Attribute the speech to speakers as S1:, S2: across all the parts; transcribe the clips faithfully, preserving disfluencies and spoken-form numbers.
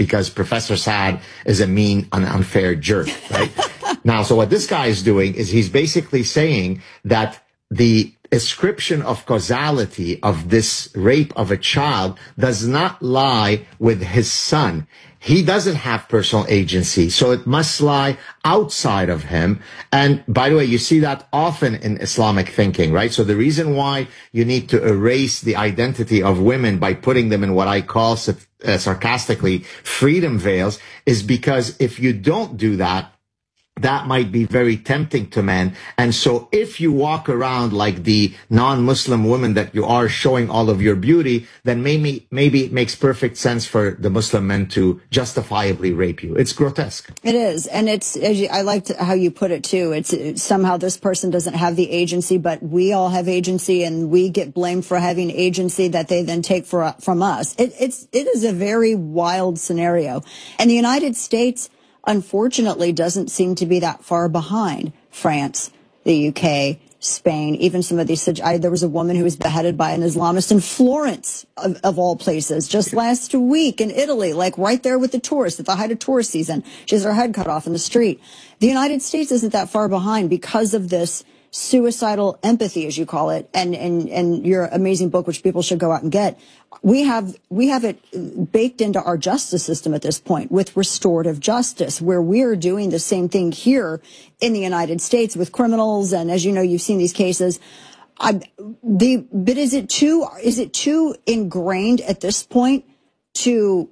S1: because Professor Saad is a mean and unfair jerk, right? Now, so what this guy is doing is he's basically saying that the ascription of causality of this rape of a child does not lie with his son. He doesn't have personal agency, so it must lie outside of him. And by the way, you see that often in Islamic thinking, right? So the reason why you need to erase the identity of women by putting them in what I call uh, sarcastically freedom veils is because if you don't do that, that might be very tempting to men. And so if you walk around like the non-Muslim woman that you are, showing all of your beauty, then maybe maybe it makes perfect sense for the Muslim men to justifiably rape you. It's grotesque. It
S2: is. And it's, as you, I liked how you put it too. It's, it's somehow this person doesn't have the agency, but we all have agency, and we get blamed for having agency that they then take for, from us. It, it's, it is a very wild scenario. And the United States, unfortunately, doesn't seem to be that far behind France, the U K, Spain, even some of these. I, there was a woman who was beheaded by an Islamist in Florence, of, of all places, just last week in Italy, like right there with the tourists at the height of tourist season. She has her head cut off in the street. The United States isn't that far behind because of this suicidal empathy, as you call it, and, and, and your amazing book, which people should go out and get. We have, we have it baked into our justice system at this point with restorative justice, where we're doing the same thing here in the United States with criminals. And as you know, you've seen these cases. I, the, but is it too, is it too ingrained at this point to,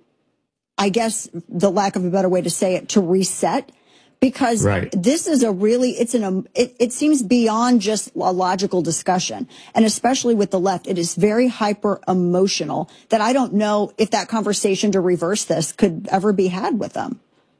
S2: I guess, the lack of a better way to say it, to reset? Because right. This is a really, it's an, um, it, it seems beyond just a logical discussion. And especially with the left, it is very hyper emotional that I don't know if that conversation to reverse this could ever be had with them.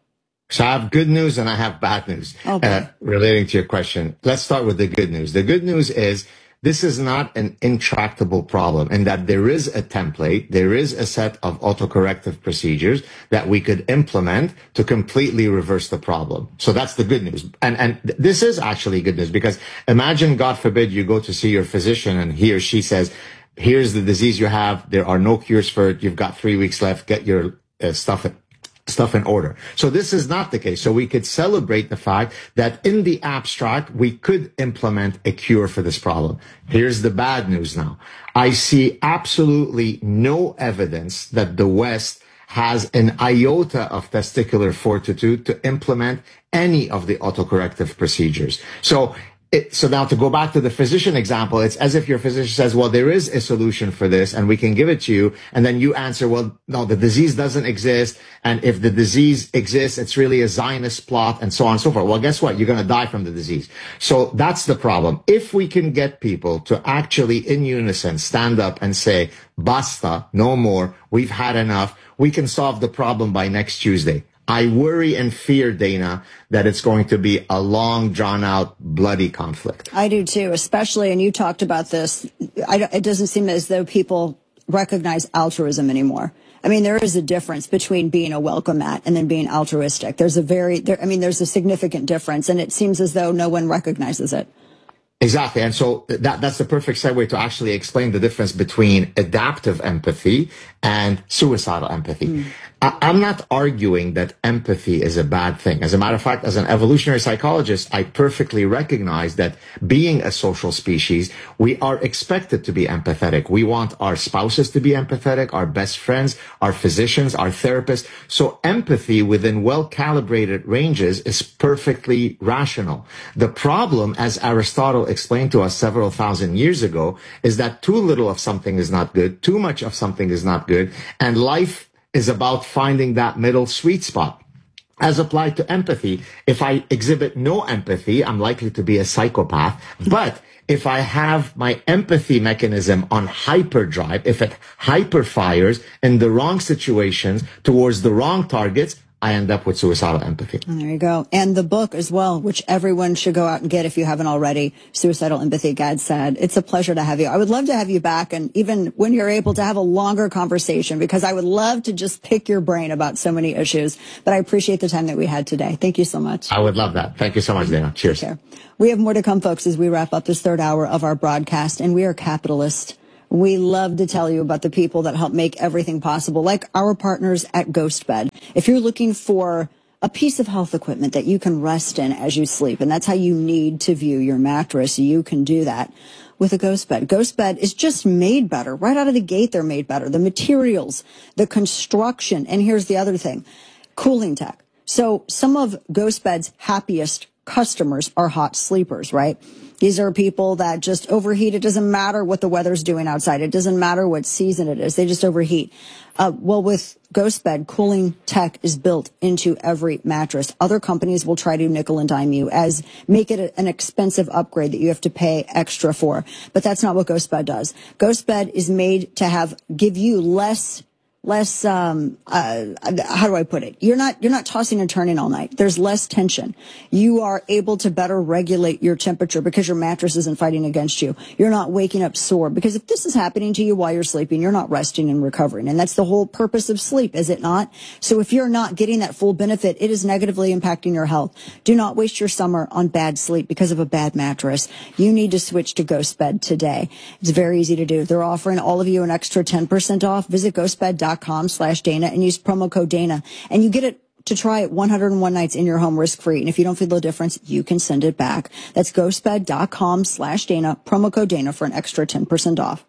S1: So I have good news and I have bad news okay. uh, relating to your question. Let's start with the good news. The good news is this is not an intractable problem, and that there is a template, there is a set of autocorrective procedures that we could implement to completely reverse the problem. So that's the good news. And, and this is actually good news, because imagine, God forbid, you go to see your physician and he or she says, here's the disease you have. There are no cures for it. You've got three weeks left. Get your uh, stuff stuff in order. So this is not the case. So we could celebrate the fact that in the abstract, we could implement a cure for this problem. Here's the bad news now. I see absolutely no evidence that the West has an iota of testicular fortitude to implement any of the autocorrective procedures. So It, so now to go back to the physician example, it's as if your physician says, well, there is a solution for this and we can give it to you. And then you answer, well, no, the disease doesn't exist. And if the disease exists, it's really a Zionist plot and so on and so forth. Well, guess what? You're going to die from the disease. So that's the problem. If we can get people to actually in unison stand up and say, basta, no more, we've had enough, we can solve the problem by next Tuesday. I worry and fear, Dana, that it's going to be a long, drawn-out, bloody conflict.
S2: I do, too, especially, and you talked about this, I, it doesn't seem as though people recognize altruism anymore. I mean, there is a difference between being a welcome mat and then being altruistic. There's a very, there, I mean, there's a significant difference, and it seems as though no one recognizes it.
S1: Exactly. And so that, that's the perfect segue to actually explain the difference between adaptive empathy and suicidal empathy. Mm. I, I'm not arguing that empathy is a bad thing. As a matter of fact, as an evolutionary psychologist, I perfectly recognize that being a social species, we are expected to be empathetic. We want our spouses to be empathetic, our best friends, our physicians, our therapists. So empathy within well-calibrated ranges is perfectly rational. The problem, as Aristotle explained to us several thousand years ago, is that too little of something is not good, too much of something is not good, and life is about finding that middle sweet spot. As applied to empathy, if I exhibit no empathy, I'm likely to be a psychopath. But if I have my empathy mechanism on hyperdrive, if it hyperfires in the wrong situations towards the wrong targets, I end up with suicidal empathy.
S2: There you go. And the book as well, which everyone should go out and get if you haven't already, Suicidal Empathy, Gad Saad. It's a pleasure to have you. I would love to have you back, and even when you're able to have a longer conversation, because I would love to just pick your brain about so many issues. But I appreciate the time that we had today. Thank you so much.
S1: I would love that. Thank you so much, Dana. Cheers.
S2: We have more to come, folks, as we wrap up this third hour of our broadcast, and we are capitalist. We love to tell you about the people that help make everything possible, like our partners at GhostBed. If you're looking for a piece of health equipment that you can rest in as you sleep, and that's how you need to view your mattress, you can do that with a Ghost Bed. Ghost Bed is just made better. Right out of the gate, they're made better. The materials, the construction, and here's the other thing, cooling tech. So some of Ghost Bed's happiest customers are hot sleepers, right? These are people that just overheat. It doesn't matter what the weather's doing outside. It doesn't matter what season it is. They just overheat. Uh, well, with Ghost Bed, cooling tech is built into every mattress. Other companies will try to nickel and dime you as make it a, an expensive upgrade that you have to pay extra for. But that's not what Ghost Bed does. Ghost Bed is made to have give you less less um uh how do I put it? You're not you're not tossing and turning all night. There's less tension. You are able to better regulate your temperature because your mattress isn't fighting against you. You're not waking up sore, because if this is happening to you while you're sleeping, you're not resting and recovering. And that's the whole purpose of sleep, is it not? So if you're not getting that full benefit, it is negatively impacting your health. Do not waste your summer on bad sleep because of a bad mattress. You need to switch to Ghost Bed today. It's very easy to do. They're offering all of you an extra ten percent off. Visit ghostbed dot com slash Dana and use promo code Dana, and you get it to try it one hundred one nights in your home risk-free. And if you don't feel the difference, you can send it back. That's ghostbed dot com slash Dana, promo code Dana for an extra ten percent off.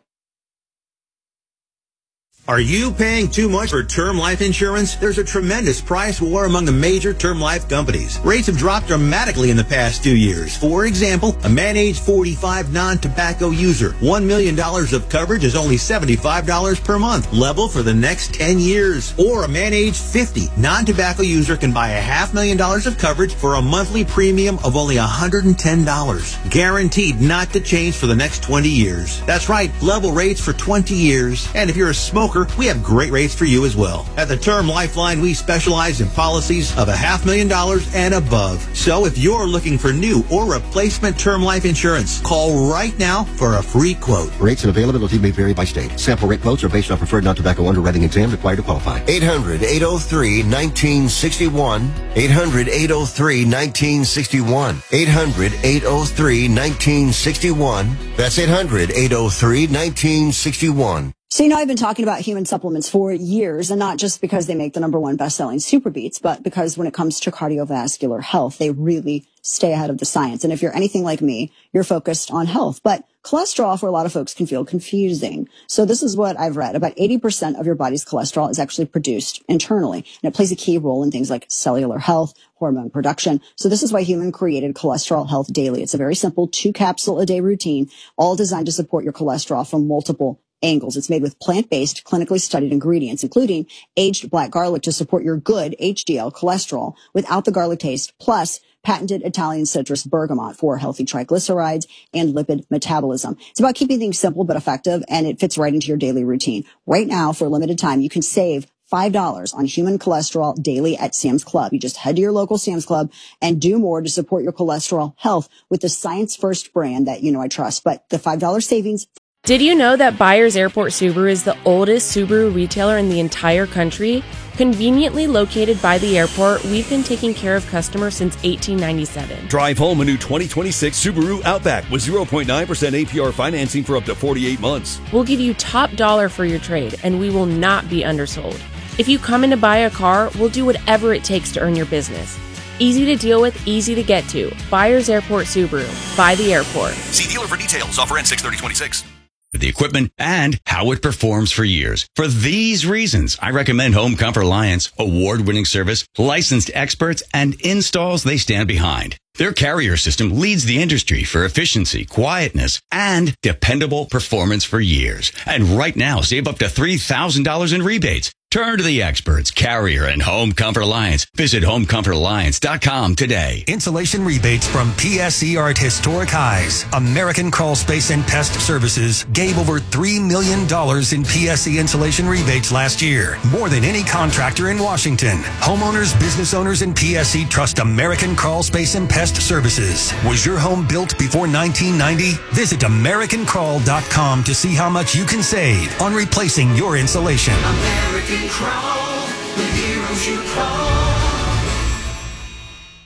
S3: Are you paying too much for term life insurance? There's a tremendous price war among the major term life companies. Rates have dropped dramatically in the past two years. For example, a man age forty-five non-tobacco user, one million dollars of coverage is only seventy-five dollars per month, level for the next ten years. Or a man age fifty non-tobacco user can buy a half million dollars of coverage for a monthly premium of only one hundred ten dollars. Guaranteed not to change for the next twenty years. That's right, level rates for twenty years. And if you're a smoker, we have great rates for you as well. At the Term Lifeline, we specialize in policies of a half million dollars and above. So if you're looking for new or replacement term life insurance, call right now for a free quote.
S4: Rates and availability may vary by state. Sample rate quotes are based on preferred non-tobacco underwriting exams required to qualify.
S5: eight hundred, eight oh three, nineteen sixty-one. eight hundred, eight oh three, nineteen sixty-one. eight hundred, eight oh three, nineteen sixty-one. That's eight hundred, eight oh three, nineteen sixty-one.
S2: So, you know, I've been talking about human supplements for years, and not just because they make the number one best-selling Super Beats, but because when it comes to cardiovascular health, they really stay ahead of the science. And if you're anything like me, you're focused on health. But cholesterol for a lot of folks can feel confusing. So this is what I've read. About eighty percent of your body's cholesterol is actually produced internally, and it plays a key role in things like cellular health, hormone production. So this is why Human created Cholesterol Health Daily. It's a very simple two capsule a day routine, all designed to support your cholesterol from multiple angles. It's made with plant-based, clinically studied ingredients, including aged black garlic to support your good H D L cholesterol without the garlic taste, plus patented Italian citrus bergamot for healthy triglycerides and lipid metabolism. It's about keeping things simple but effective, and it fits right into your daily routine. Right now, for a limited time, you can save five dollars on Human Cholesterol Daily at Sam's Club. You just head to your local Sam's Club and do more to support your cholesterol health with the Science First brand that you know I trust. But the five dollars savings.
S6: Did you know that Byers Airport Subaru is the oldest Subaru retailer in the entire country? Conveniently located by the airport, we've been taking care of customers since eighteen ninety-seven.
S7: Drive home a new twenty twenty-six Subaru Outback with zero point nine percent A P R financing for up to forty-eight months.
S6: We'll give you top dollar for your trade, and we will not be undersold. If you come in to buy a car, we'll do whatever it takes to earn your business. Easy to deal with, easy to get to. Byers Airport Subaru. By the airport.
S7: See dealer for details. Offer ends six thirty twenty-six. The equipment and how it performs for years. For these reasons, I recommend Home Comfort Alliance, award-winning service, licensed experts, and installs they stand behind. Their carrier system leads the industry for efficiency, quietness, and dependable performance for years. And right now, save up to three thousand dollars in rebates. Turn to the experts, Carrier and Home Comfort Alliance. Visit home comfort alliance dot com today.
S8: Insulation rebates from P S E are at historic highs. American Crawl Space and Pest Services gave over three million dollars in P S E insulation rebates last year, more than any contractor in Washington. Homeowners, business owners, and P S E trust American Crawl Space and Pest Services. Was your home built before nineteen ninety? Visit american crawl dot com to see how much you can save on replacing your insulation.
S9: American Crawl, the heroes you call.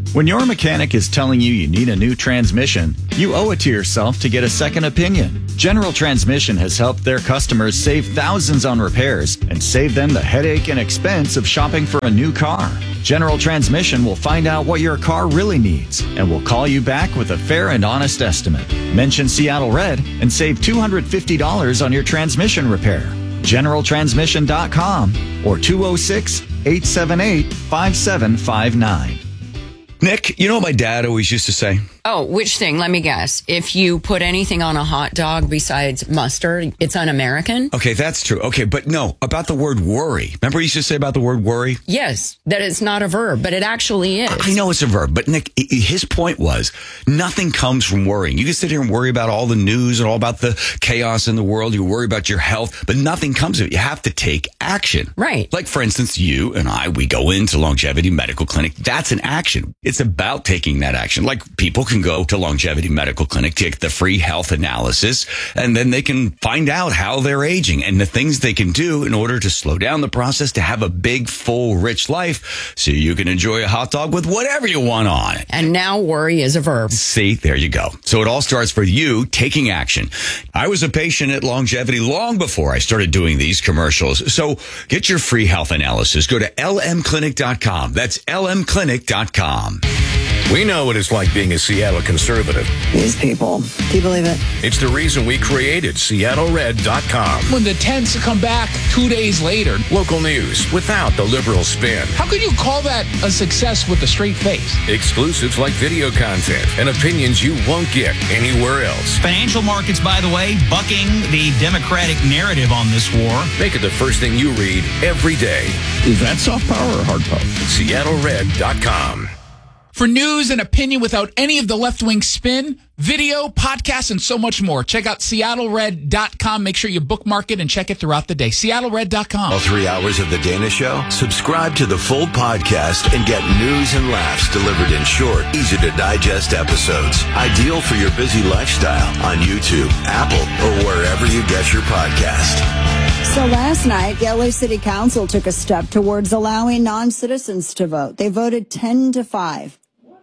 S9: When your mechanic is telling you you need a new transmission, you owe it to yourself to get a second opinion. General Transmission has helped their customers save thousands on repairs and save them the headache and expense of shopping for a new car. General Transmission will find out what your car really needs and will call you back with a fair and honest estimate. Mention Seattle Red and save two hundred fifty dollars on your transmission repair. general transmission dot com or two oh six, eight seven eight, five seven five nine.
S7: Nick, you know what my dad always used to say?
S10: Oh, which thing? Let me guess. If you put anything on a hot dog besides mustard, it's un-American?
S7: Okay, that's true. Okay, but no, about the word worry. Remember he used to say about the word worry?
S10: Yes, that it's not a verb, but it actually is.
S7: I know it's a verb, but Nick, his point was nothing comes from worrying. You can sit here and worry about all the news and all about the chaos in the world. You worry about your health, but nothing comes of it. You have to take action.
S10: Right.
S7: Like, for instance, you and I, we go into Longevity Medical Clinic. That's an action. It's about taking that action. Like, people can go to Longevity Medical Clinic, take the free health analysis, and then they can find out how they're aging and the things they can do in order to slow down the process to have a big, full, rich life so you can enjoy a hot dog with whatever you want on it.
S10: And now worry is a verb.
S7: See, there you go. So it all starts for you taking action. I was a patient at Longevity long before I started doing these commercials. So get your free health analysis. Go to L M clinic dot com. That's L M clinic dot com.
S11: We know what it's like being a Seattle conservative.
S2: These people. Do you believe it?
S11: It's the reason we created Seattle Red dot com.
S12: When the tents come back two days later.
S11: Local news without the liberal spin.
S12: How could you call that a success with a straight face?
S11: Exclusives like video content and opinions you won't get anywhere else.
S13: Financial markets, by the way, bucking the Democratic narrative on this war.
S11: Make it the first thing you read every day.
S14: Is that soft power or hard power?
S11: Seattle Red dot com.
S12: For news and opinion without any of the left-wing spin, video, podcasts, and so much more, check out Seattle Red dot com. Make sure you bookmark it and check it throughout the day. Seattle Red dot com.
S15: All three hours of The Dana Show? Subscribe to the full podcast and get news and laughs delivered in short, easy-to-digest episodes. Ideal for your busy lifestyle on YouTube, Apple, or wherever you get your podcast.
S2: So last night, the L A City Council took a step towards allowing non-citizens to vote. They voted ten to five.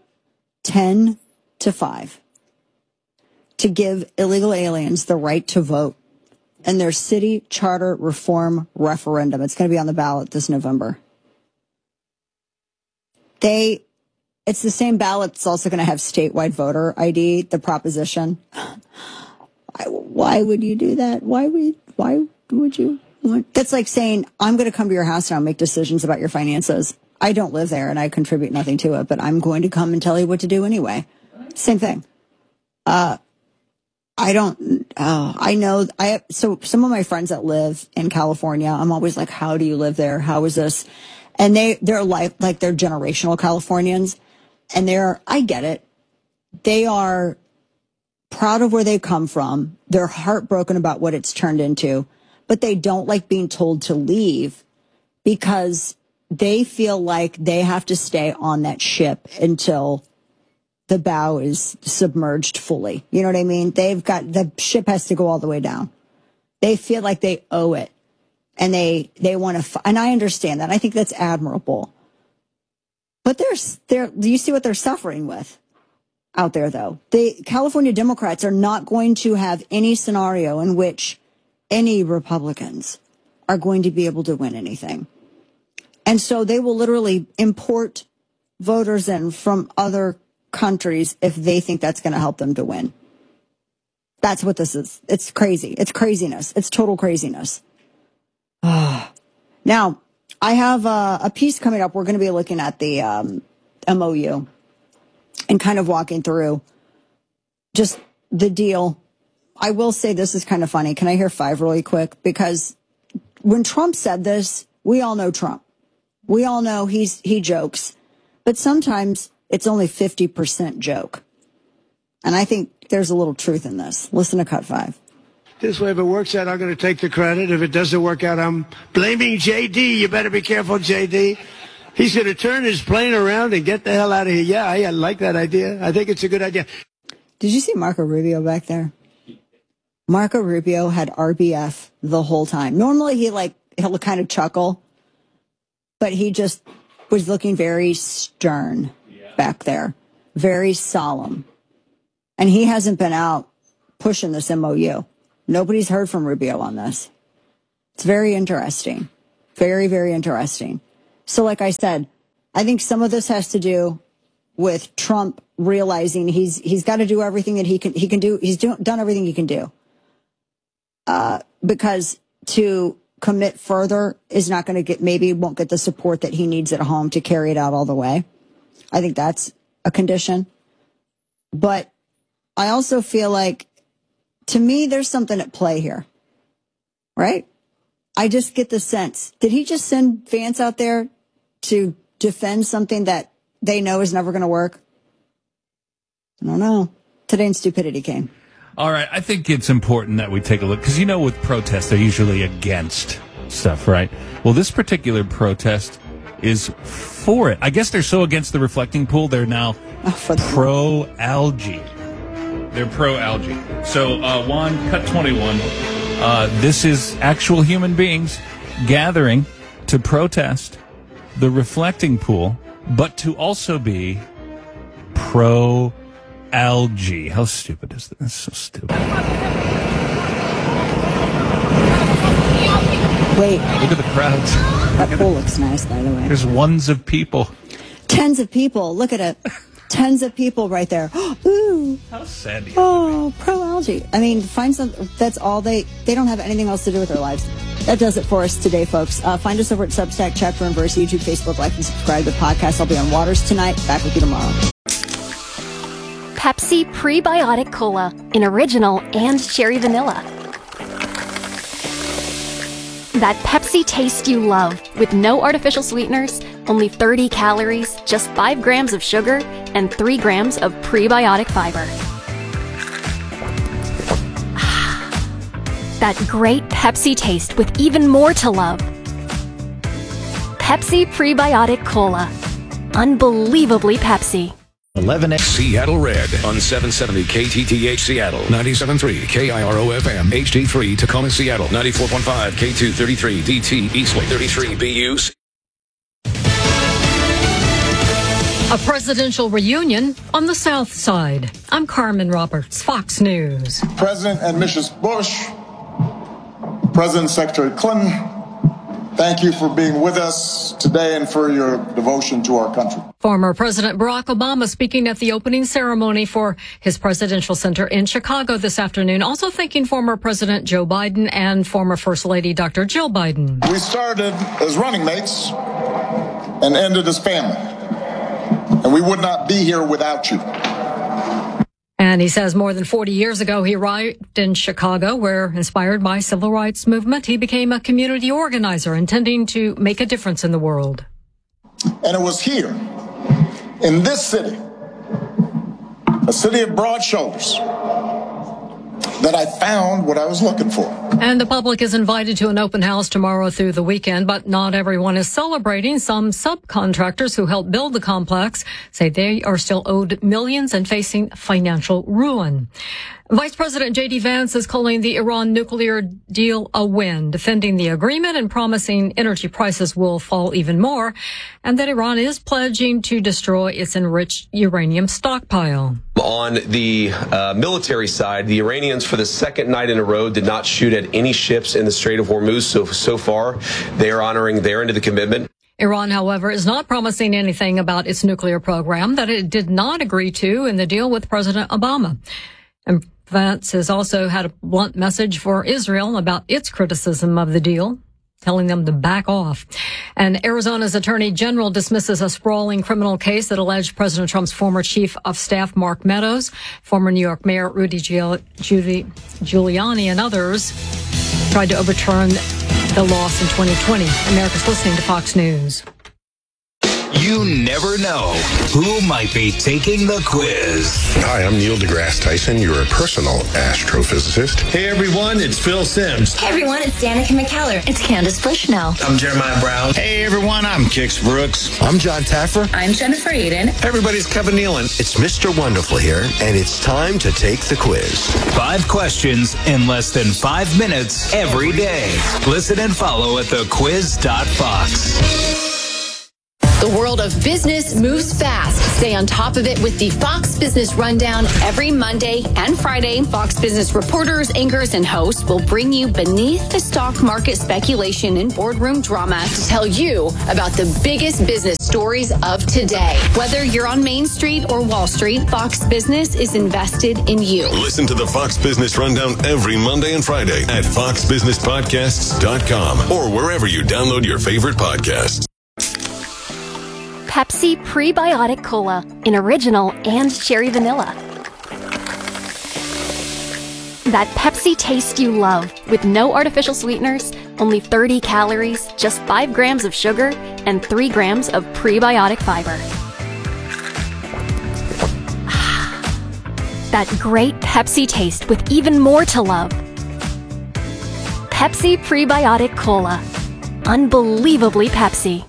S2: ten to five. To give illegal aliens the right to vote in their city charter reform referendum. It's going to be on the ballot this November. They, it's the same ballot that's also going to have statewide voter I D, the proposition. Why, why would you do that? Why would, why would you? want? That's like saying, I'm going to come to your house and I'll make decisions about your finances. I don't live there and I contribute nothing to it, but I'm going to come and tell you what to do anyway. Same thing. Uh, I don't, oh, I know, I, so some of my friends that live in California, I'm always like, how do you live there? How is this? And they, they're like, like they're generational Californians and they're, I get it. They are proud of where they come from. They're heartbroken about what it's turned into, but they don't like being told to leave because they feel like they have to stay on that ship until the bow is submerged fully. You know what I mean? They've got, the ship has to go all the way down. They feel like they owe it. And they, they want to, and I understand that. I think that's admirable. But there's, there, do you see what they're suffering with out there though? The California Democrats are not going to have any scenario in which any Republicans are going to be able to win anything. And so they will literally import voters in from other countries if they think that's going to help them to win. That's what this is. It's crazy. It's craziness. It's total craziness. Now, I have a, a piece coming up. We're going to be looking at the um, M O U and kind of walking through just the deal. I will say this is kind of funny. Can I hear five really quick? Because when Trump said this, we all know Trump. We all know he's he jokes, but sometimes it's only fifty percent joke. And I think there's a little truth in this. Listen to cut five.
S16: This way, if it works out, I'm going to take the credit. If it doesn't work out, I'm blaming J D. You better be careful, J D. He's going to turn his plane around and get the hell out of here. Yeah, I like that idea. I think it's a good idea.
S2: Did you see Marco Rubio back there? Marco Rubio had R B F the whole time. Normally he like, he'll kind of chuckle, but he just was looking very stern. Yeah. back there, very solemn. And he hasn't been out pushing this M O U. Nobody's heard from Rubio on this. It's very interesting. Very, very interesting. So like I said, I think some of this has to do with Trump realizing he's he's got to do everything that he can he can do. He's do, done everything he can do. Uh, because to commit further is not going to get, maybe won't get the support that he needs at home to carry it out all the way. I think that's a condition. But I also feel like, to me, there's something at play here, right? I just get the sense, did he just send Vance out there to defend something that they know is never going to work? I don't know. Today in stupidity came.
S17: All right, I think it's important that we take a look, because you know with protests, they're usually against stuff, right? Well, this particular protest is for it. I guess they're so against the reflecting pool, they're now oh, pro-algae. They're pro-algae. So, uh, Juan, cut twenty-one. Uh, this is actual human beings gathering to protest the reflecting pool, but to also be pro-algae. How stupid is this? That's so stupid.
S2: Wait.
S17: Look at the crowds.
S2: That pool looks nice, by the way.
S17: There's ones of people.
S2: Tens of people. Look at it. Tens of people right there. Ooh.
S17: How sad do you
S2: Oh, pro-algae. I mean, find some, that's all they, they don't have anything else to do with their lives. That does it for us today, folks. Uh, find us over at Substack, Chapter and Verse, YouTube, Facebook, like and subscribe to the podcast. I'll be on Waters tonight. Back with you tomorrow.
S18: Pepsi Prebiotic Cola in original and cherry vanilla. That Pepsi taste you love, with no artificial sweeteners, only thirty calories, just five grams of sugar, and three grams of prebiotic fiber. That great Pepsi taste with even more to love. Pepsi Prebiotic Cola. Unbelievably Pepsi.
S11: eleven Seattle Red on seven seventy K T T H Seattle, ninety-seven point three K I R O F M, H D three Tacoma Seattle, ninety-four point five K two thirty-three D T Eastway, thirty-three B U.
S19: A presidential reunion on the South Side. I'm Carmen Roberts, Fox News.
S20: President and Missus Bush, President Secretary Clinton, thank you for being with us today and for your devotion to our country.
S19: Former President Barack Obama speaking at the opening ceremony for his presidential center in Chicago this afternoon, also thanking former President Joe Biden and former First Lady Doctor Jill Biden.
S20: We started as running mates and ended as family, and we would not be here without you.
S19: And he says more than forty years ago, he arrived in Chicago, where, inspired by civil rights movement, he became a community organizer intending to make a difference in the world.
S20: And it was here, in this city, a city of broad shoulders, that I found what I was looking for.
S19: And the public is invited to an open house tomorrow through the weekend, but not everyone is celebrating. Some subcontractors who helped build the complex say they are still owed millions and facing financial ruin. Vice President J D Vance is calling the Iran nuclear deal a win, defending the agreement and promising energy prices will fall even more, and that Iran is pledging to destroy its enriched uranium stockpile.
S21: On the uh, military side, the Iranians for the second night in a row did not shoot at any ships in the Strait of Hormuz. So, so far, they are honoring their end of the commitment.
S19: Iran, however, is not promising anything about its nuclear program that it did not agree to in the deal with President Obama. And Vance has also had a blunt message for Israel about its criticism of the deal, telling them to back off. And Arizona's Attorney General dismisses a sprawling criminal case that alleged President Trump's former chief of staff, Mark Meadows, former New York Mayor Rudy Giuliani, and others tried to overturn the loss in twenty twenty. America's listening to Fox News.
S22: You never know who might be taking the quiz.
S23: Hi, I'm Neil deGrasse Tyson, your personal astrophysicist.
S24: Hey everyone, it's Phil Simms.
S25: Hey everyone, it's Danica McKellar. It's Candace Bushnell.
S24: I'm Jeremiah Brown.
S26: Hey everyone, I'm Kix Brooks.
S23: I'm John Taffer.
S25: I'm Jennifer Aiden.
S24: Everybody's Kevin Nealon.
S5: It's Mister Wonderful here, and it's time to take the quiz.
S22: Five questions in less than five minutes every day. Listen and follow at the quiz dot fox.
S1: The world of business moves fast. Stay on top of it with the Fox Business Rundown every Monday and Friday. Fox Business reporters, anchors, and hosts will bring you beneath the stock market speculation and boardroom drama to tell you about the biggest business stories of today. Whether you're on Main Street or Wall Street, Fox Business is invested in you.
S3: Listen to the Fox Business Rundown every Monday and Friday at fox business podcasts dot com or wherever you download your favorite podcasts.
S18: Pepsi Prebiotic Cola in original and cherry vanilla. That Pepsi taste you love with no artificial sweeteners, only thirty calories, just five grams of sugar, and three grams of prebiotic fiber. That great Pepsi taste with even more to love. Pepsi Prebiotic Cola. Unbelievably Pepsi.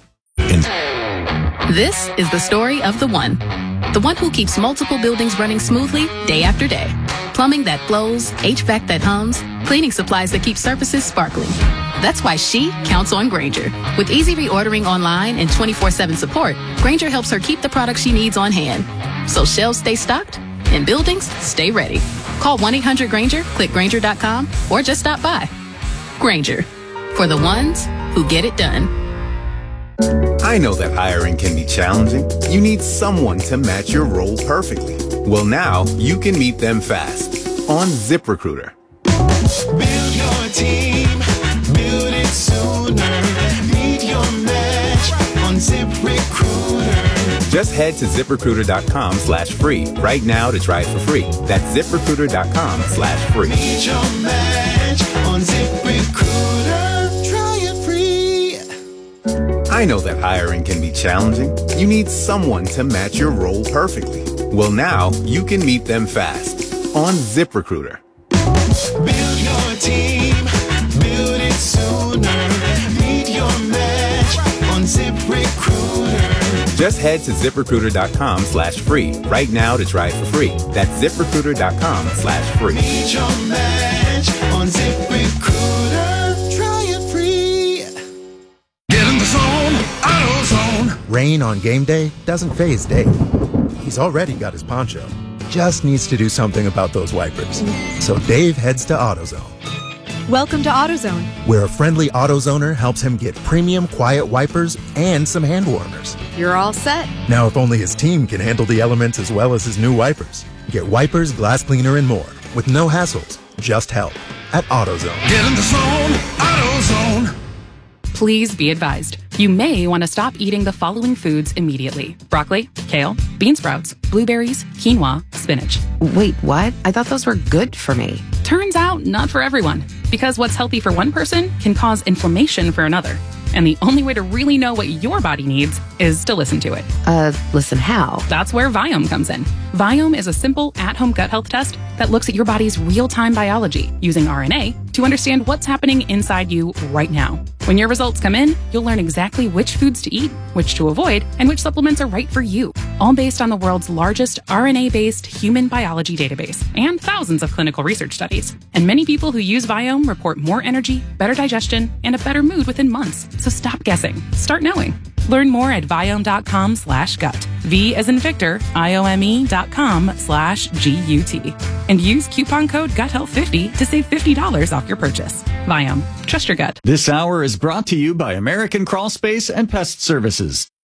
S4: This is the story of the one. The one who keeps multiple buildings running smoothly day after day. Plumbing that flows, H V A C that hums, cleaning supplies that keep surfaces sparkling. That's why she counts on Grainger. With easy reordering online and twenty-four seven support, Grainger helps her keep the products she needs on hand. So shelves stay stocked and buildings stay ready. Call one eight hundred Grainger, click Grainger dot com, or just stop by. Grainger, for the ones who get it done.
S6: I know that hiring can be challenging. You need someone to match your role perfectly. Well, now you can meet them fast on ZipRecruiter.
S8: Build your team, build it sooner. Meet your match on ZipRecruiter.
S6: Just head to ZipRecruiter dot com slash free right now to try it for free. That's ZipRecruiter dot com slash free.
S8: Meet your match on ZipRecruiter. Try it free.
S6: I know that hiring can be challenging. You need someone to match your role perfectly. Well, now you can meet them fast on ZipRecruiter.
S8: Build your team, build it sooner. Meet your match on ZipRecruiter.
S6: Just head to ZipRecruiter dot com slash free right now to try it for free. That's ZipRecruiter dot com slash free.
S8: Meet your match on ZipRecruiter. Try it free.
S9: Get in the zone, AutoZone.
S27: Rain on game day doesn't faze Dave. He's already got his poncho. Just needs to do something about those wipers. So Dave heads to AutoZone.
S28: Welcome to AutoZone,
S27: where a friendly AutoZoner helps him get premium quiet wipers and some hand warmers.
S28: You're all set.
S27: Now, if only his team can handle the elements as well as his new wipers. Get wipers, glass cleaner, and more with no hassles, just help at AutoZone.
S9: Get in the zone, AutoZone.
S29: Please be advised, you may want to stop eating the following foods immediately. Broccoli, kale, bean sprouts, blueberries, quinoa, spinach.
S30: Wait, what? I thought those were good for me.
S29: Turns out, not for everyone. Because what's healthy for one person can cause inflammation for another. And the only way to really know what your body needs is to listen to it.
S30: Uh, listen how?
S29: That's where Viome comes in. Viome is a simple at-home gut health test that looks at your body's real-time biology using R N A to understand what's happening inside you right now. When your results come in, you'll learn exactly which foods to eat, which to avoid, and which supplements are right for you. All based on the world's largest R N A-based human biology database and thousands of clinical research studies. And many people who use Viome report more energy, better digestion, and a better mood within months. So stop guessing. Start knowing. Learn more at Viome dot com slash gut. V as in Victor, I O M E dot com slash G U T. And use coupon code gut health fifty to save fifty dollars off your purchase. Viome. Trust your gut.
S31: This hour is brought to you by American Crawl Space and Pest Services.